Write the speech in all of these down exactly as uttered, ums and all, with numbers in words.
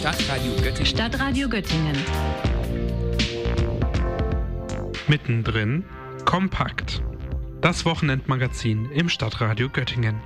Stadtradio Göttingen. Stadtradio Göttingen. Mittendrin kompakt. Das Wochenendmagazin im Stadtradio Göttingen.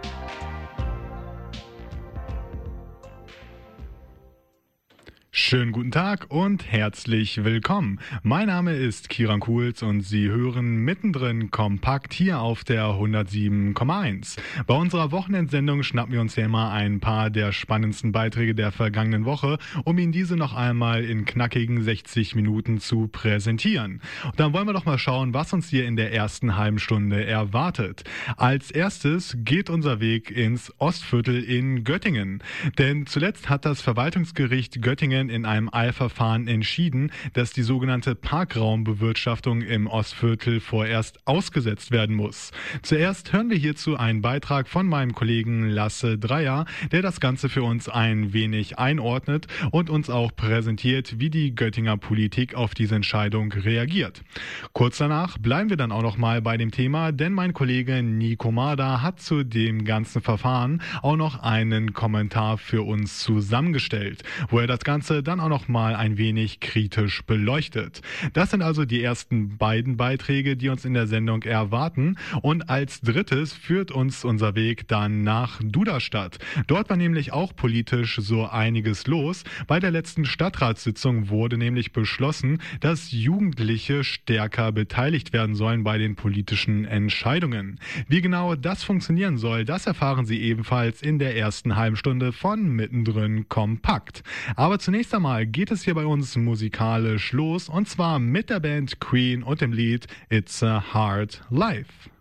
Schönen guten Tag und herzlich willkommen. Mein Name ist Kieran Kuhls und Sie hören Mittendrin kompakt hier auf der hundertsieben Komma eins. Bei unserer Wochenendsendung schnappen wir uns ja immer ein paar der spannendsten Beiträge der vergangenen Woche, um Ihnen diese noch einmal in knackigen sechzig Minuten zu präsentieren. Und dann wollen wir doch mal schauen, was uns hier in der ersten halben Stunde erwartet. Als erstes geht unser Weg ins Ostviertel in Göttingen. Denn zuletzt hat das Verwaltungsgericht Göttingen in einem Eilverfahren entschieden, dass die sogenannte Parkraumbewirtschaftung im Ostviertel vorerst ausgesetzt werden muss. Zuerst hören wir hierzu einen Beitrag von meinem Kollegen Lasse Dreier, der das Ganze für uns ein wenig einordnet und uns auch präsentiert, wie die Göttinger Politik auf diese Entscheidung reagiert. Kurz danach bleiben wir dann auch noch mal bei dem Thema, denn mein Kollege Nico Mader hat zu dem ganzen Verfahren auch noch einen Kommentar für uns zusammengestellt, wo er das Ganze dann auch noch mal ein wenig kritisch beleuchtet. Das sind also die ersten beiden Beiträge, die uns in der Sendung erwarten. Und als drittes führt uns unser Weg dann nach Duderstadt. Dort war nämlich auch politisch so einiges los. Bei der letzten Stadtratssitzung wurde nämlich beschlossen, dass Jugendliche stärker beteiligt werden sollen bei den politischen Entscheidungen. Wie genau das funktionieren soll, das erfahren Sie ebenfalls in der ersten halben Stunde von Mittendrin kompakt. Aber zunächst einmal geht es hier bei uns musikalisch los, und zwar mit der Band Queen und dem Lied It's a Hard Life.